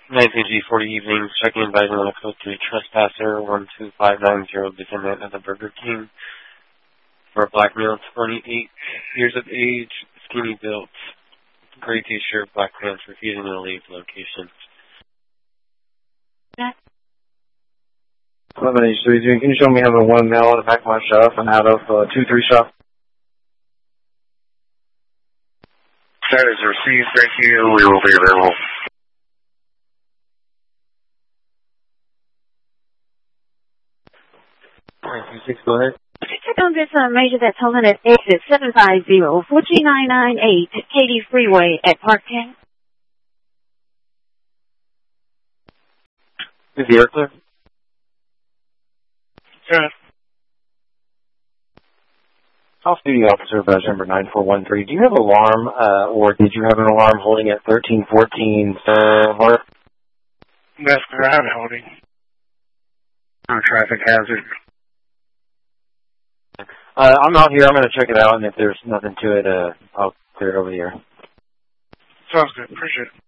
19G40 evenings, checking advising on a code 3 trespasser 12590, descendant of the Burger King, for a black male, 28 years of age, skinny built, gray t-shirt, black pants, refusing to leave location. 11H33, can you show me having one male in the back of my shop and out of 2-3 shop? That is received, thank you. We will be available. 926, go ahead. Check on this major that's holding at exit 750-43998 Katy Freeway at Park 10. Is the air clear? Sure. Off-duty officer, badge number 9413. Do you have an alarm, or did you have an alarm holding at 1314 Mark? That's ground holding. On a traffic hazard. I'm out here. I'm going to check it out, and if there's nothing to it, I'll clear it over here. Sounds good. Appreciate it.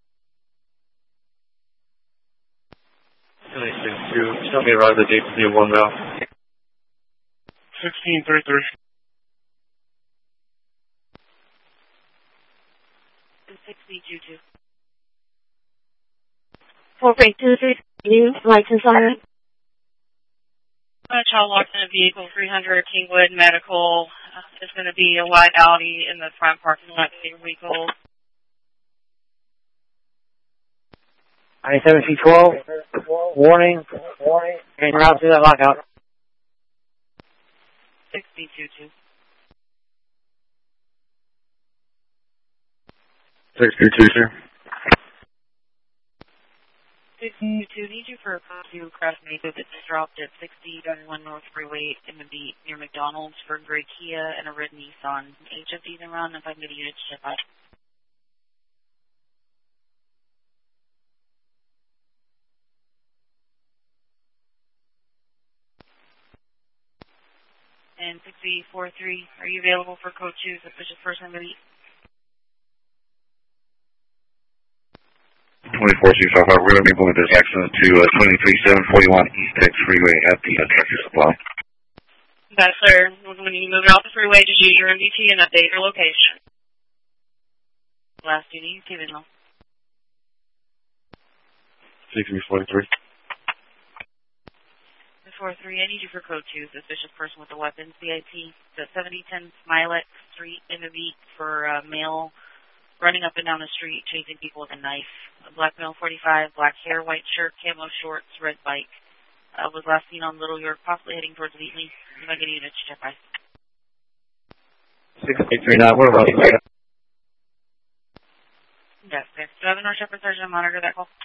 962, tell me around the date to be one now. 1633. 6022. 4823, new license on it. A child locked in a vehicle, 300 Kingwood Medical. It's going to be a white Audi in the front parking lot of your vehicle. 97C12, warning, and route to that lockout. 6022. 622, sir. 622, need you for a copy of Craft Maker that just dropped at 60-1 North Freeway in the beat near McDonald's for a gray Kia and a red Nissan. Each of these around, if I can get a unit to ship out. And 6043, are you available for code 2, suspicious person in the beat? 24655, we're going to be moving this accident to 23741 East Texas Freeway at the Tractor Supply. That's clear. When you move it off the freeway, just use your MDT and update your location. Last duty, given though. 6343. 43, I need you for code 2, suspicious person with a weapon, CIP, the 7010 Smilex Street in the beat for a male running up and down the street, chasing people with a knife. A black male, 45, black hair, white shirt, camo shorts, red bike. Was last seen on Little York, possibly heading towards Wheatley. If I get a unit to check by. 6839, what about that? Yes, okay. Do I have a North Shepherd Sergeant monitor that call?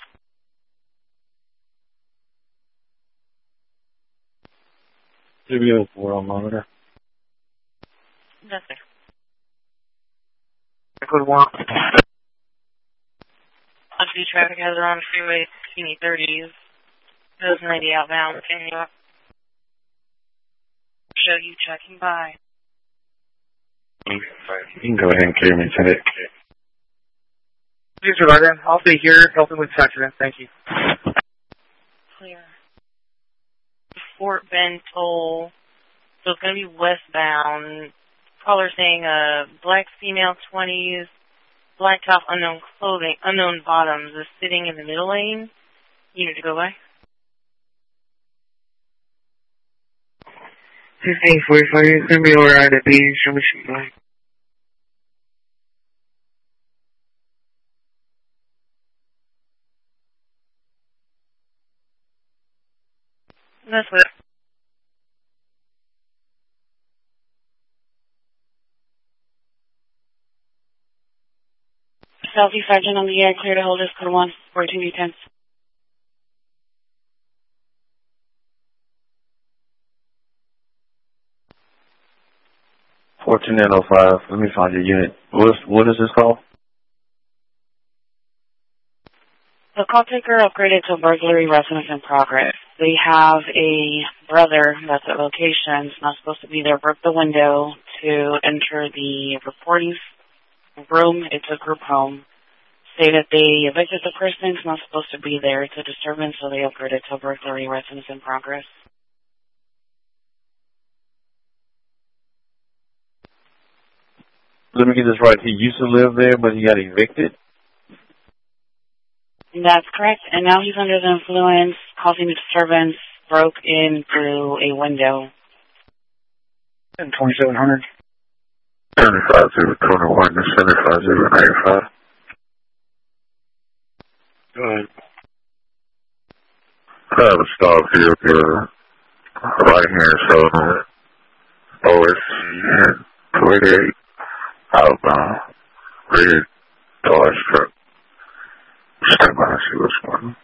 Studio 4 on monitor. That's it. Good one. On two traffic hazard on the freeway, skinny 30s. Those 90 outbound. Can you show you checking by? You can go ahead and clear me today. Please, Roger. I'll be here helping with this accident. Thank you. Clear. Fort Bend toll. So it's going to be westbound. Caller saying black female 20s, black top, unknown clothing, unknown bottoms is sitting in the middle lane. Unit to go by. 1645, it's going to be alright at B. Show me some light. That's what. Southeast Sergeant on the air, clear to hold this code 1, 42 10. Let me find your unit. What is this call? The call taker upgraded to burglary residence in progress. They have a brother that's at location. It's not supposed to be there. Broke the window to enter the reporting room. It's a group home. say that they evicted the person. It's not supposed to be there. It's a disturbance, so they upgraded to burglary residence in progress. Let me get this right. He used to live there, but he got evicted? That's correct. And now he's under the influence, causing a disturbance, broke in through a window. And 2700. 75021 to 75095. Go ahead. I have a stop here for right here, so OSC 288 outbound. Red Dodge truck. Stand by and see what's going on.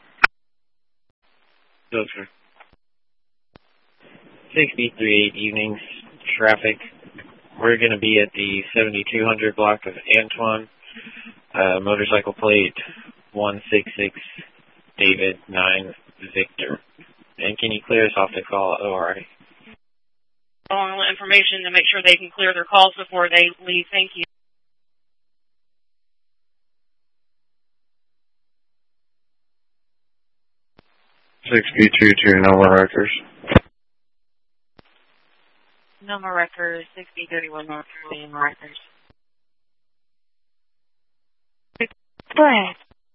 Okay. 63 evenings, traffic. We're going to be at the 7200 block of Antoine, motorcycle plate 166 David 9 Victor. And can you clear us off the call, ORA? Information to make sure they can clear their calls before they leave. Thank you. $6B22, no more records. No more records. 6031 North William records. Go ahead.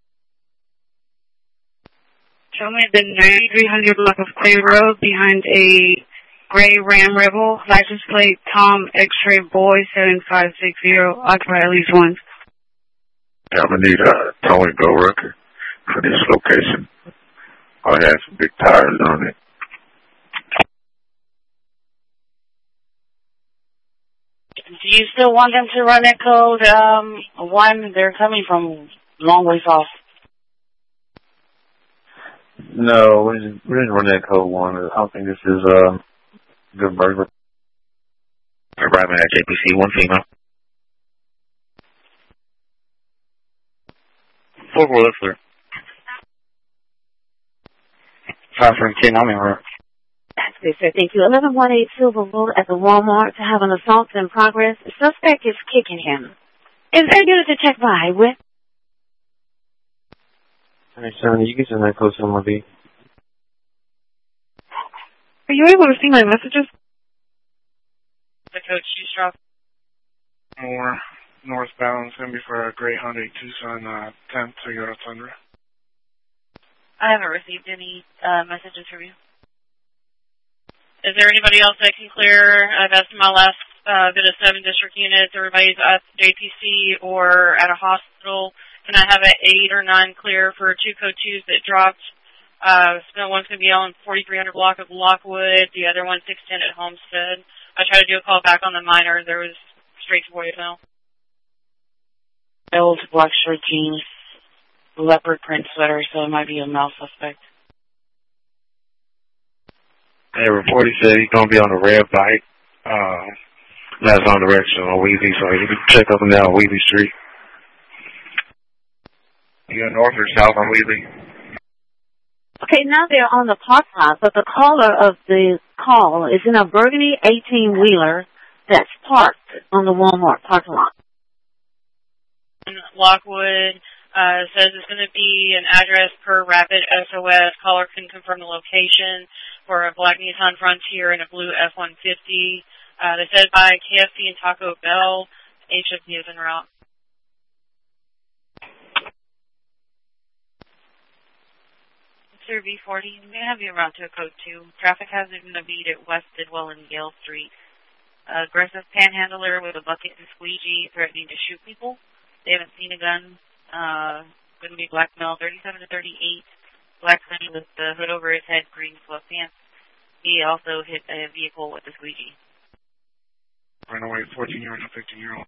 Show me the 9300 block of Clay Road behind a gray Ram Rebel, license plate Tom X-Ray Boy 7560, occupy at least once. Yeah, I'm going to need a towing go record for this location. I have some big tires on it. Do you still want them to run that code 1? They're coming from long ways off. No, we didn't run that code 1. I don't think this is good burger. Right man, JPC, one female. 4-4 left clear. 5 from 10, I'm in room. They said, thank you. 1118 Silver Road at the Walmart to have an assault in progress. The suspect is kicking him. Is there a unit to check by with? Alright, 70, you can send that code to MRB. Are you able to see my messages? The code she's dropped. More northbound, send me for a Great Hyundai Tucson 10 Toyota Tundra. I haven't received any messages from you. Is there anybody else that can clear? I've asked my last bit of 7 district units. Everybody's at JPC or at a hospital. Can I have an 8 or 9 clear for 2 code 2s that dropped? One's going to be on 4300 block of Lockwood. The other one 610 at Homestead. I tried to do a call back on the minor. There was straight to voicemail. Old black shirt jeans, leopard print sweater, so it might be a male suspect. Hey, reporter said he's going to be on a red bike. That's on direction on Weavy, so you can check up and down Weavy Street. You got north or south on Weavy? Okay, now they're on the park lot, but the caller of the call is in a burgundy 18-wheeler that's parked on the Walmart parking lot. Lockwood says it's going to be an address per Rapid SOS. Caller can confirm the location for a black Nissan Frontier and a blue F-150. They said by KFC and Taco Bell. HFD is en route. Sir B40, I'm going to have you around to a code 2. Traffic hazard in the beat at West Bidwell and Gale Street. Aggressive panhandler with a bucket and squeegee threatening to shoot people. They haven't seen a gun. Going to be black male, 37 to 38. Black hoodie with the hood over his head, green sweatpants. He also hit a vehicle with a squeegee. Ran away 14-year-old and 15-year-old.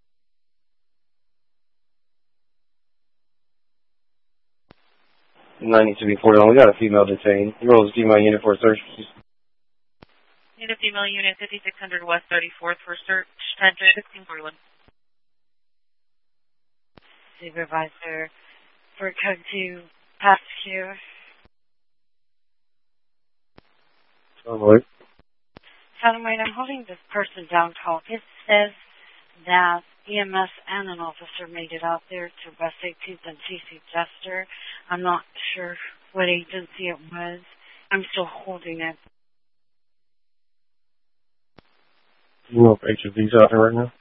90 to be 40. We got a female detained. Rolls female unit for a search. Need a female unit, 5600 West 34th for search. Time to 1641. Supervisor for code 2, past here. Alright. I'm holding this person down call. It says that EMS and an officer made it out there to West 18th and CC Jester. I'm not sure what agency it was. I'm still holding it. You know if HFD's out there right now?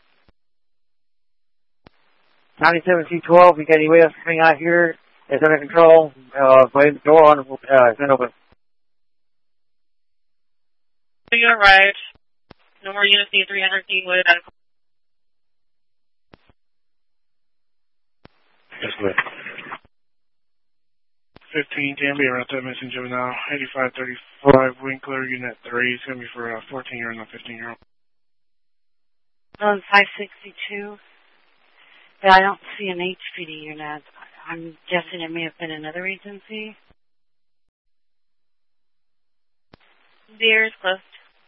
97C12, you got anybody else coming out here? It's under control. Go ahead, door on, it's been open. You arrived. No more units need 300 Kingwood. Yes, good. 15 Danby, around that missing juvenile. 8535 Winkler, unit 3. It's going to be for a 14-year-old and a 15-year-old. On 562. But I don't see an HPD unit. I'm guessing it may have been another agency. The air is closed.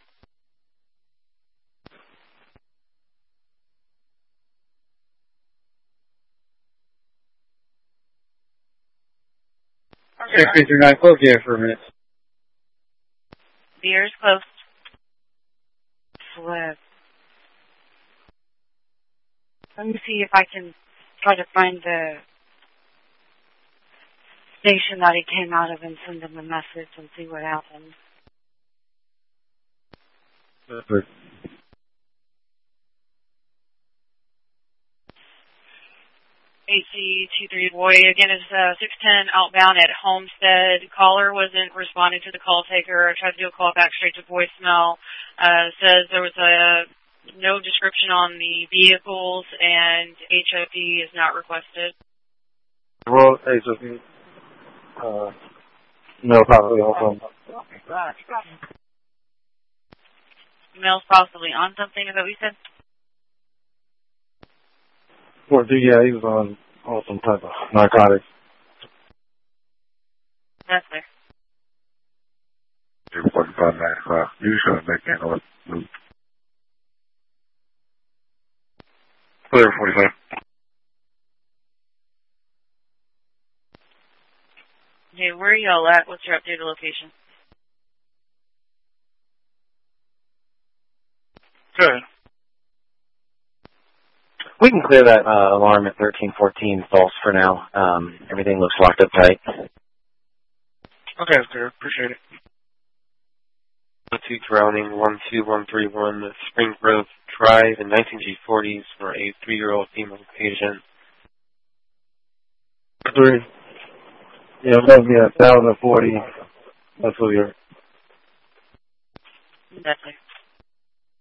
X339, close the air for a minute. The air is closed. Flip. Let me see if I can try to find the station that he came out of and send him a message and see what happened. Perfect. AC23 boy, again, it's 610 outbound at Homestead. Caller wasn't responding to the call taker. I tried to do a call back straight to voicemail. Says there was no description on the vehicles and HOD is not requested. Well, HOD. No, probably also. Male's possibly on something, is that what you said? Or yeah, he was on some type of narcotics. That's there. 24595. Usually they can't let move. Clear 45. Okay, where are y'all at? What's your updated location? Good. We can clear that alarm at 1314 false for now. Everything looks locked up tight. Okay, that's good. Appreciate it. 2 drowning, 12131 Spring Grove Drive in 19G40s for a 3-year-old female patient. 3. Yeah, that would be 1,040. That's what you're. That's there.